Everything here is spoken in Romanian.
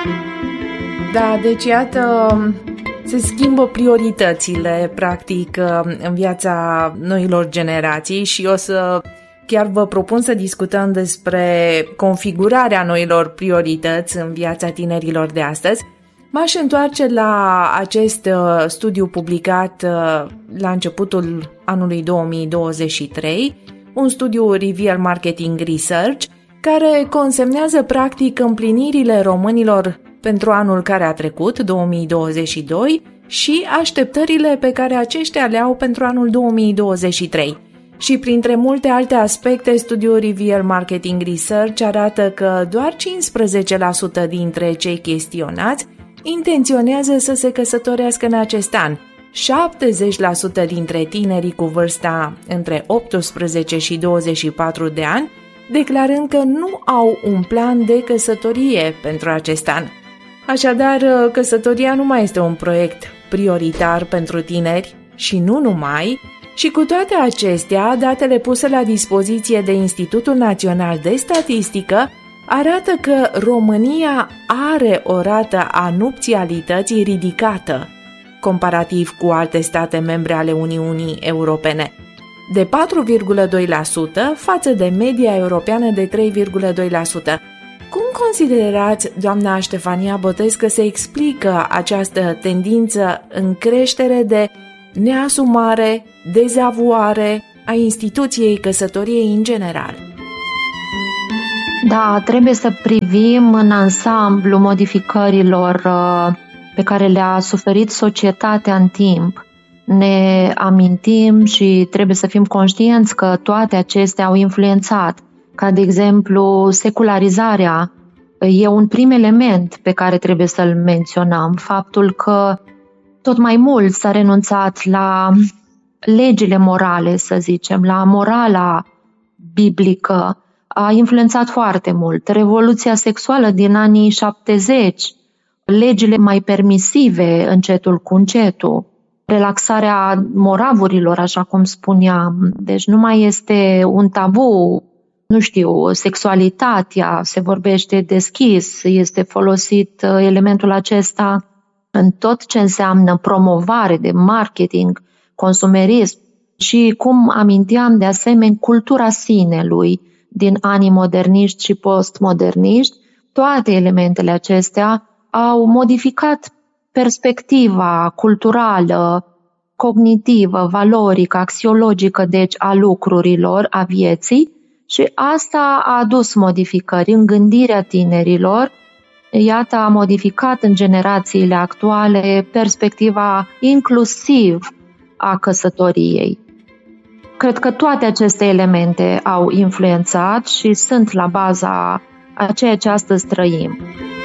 Da, deci iată, se schimbă prioritățile, practic, în viața noilor generații și o să chiar vă propun să discutăm despre configurarea noilor priorități în viața tinerilor de astăzi. M-aș întoarce la acest studiu publicat la începutul anului 2023, un studiu Reveal Marketing Research, care consemnează practic împlinirile românilor pentru anul care a trecut, 2022, și așteptările pe care aceștia le au pentru anul 2023. Și printre multe alte aspecte, studiul Reveal Marketing Research arată că doar 15% dintre cei chestionați intenționează să se căsătorească în acest an, 70% dintre tinerii cu vârsta între 18 și 24 de ani, declarând că nu au un plan de căsătorie pentru acest an. Așadar, căsătoria nu mai este un proiect prioritar pentru tineri și nu numai, și cu toate acestea, datele puse la dispoziție de Institutul Național de Statistică arată că România are o rată a nupțialității ridicată, comparativ cu alte state membre ale Uniunii Europene, de 4,2% față de media europeană de 3,2%. Cum considerați, doamna Ștefania Botez, că se explică această tendință în creștere de neasumare, dezavuare a instituției căsătoriei în general? Da, trebuie să privim în ansamblu modificărilor pe care le-a suferit societatea în timp. Ne amintim și trebuie să fim conștienți că toate acestea au influențat, ca de exemplu secularizarea e un prim element pe care trebuie să-l menționăm, faptul că tot mai mult s-a renunțat la legile morale, să zicem, la morala biblică, a influențat foarte mult. Revoluția sexuală din anii 70, legile mai permisive încetul cu încetul, relaxarea moravurilor, așa cum spuneam. Deci nu mai este un tabu, sexualitatea, se vorbește deschis, este folosit elementul acesta în tot ce înseamnă promovare de marketing, consumerism și, cum aminteam de asemenea, cultura sinelui din anii moderniști și postmoderniști. Toate elementele acestea au modificat perspectiva culturală, cognitivă, valorică, axiologică, deci a lucrurilor, a vieții, și asta a adus modificări în gândirea tinerilor. Iată, a modificat în generațiile actuale perspectiva inclusiv a căsătoriei. Cred că toate aceste elemente au influențat și sunt la baza a ceea ce astăzi trăim.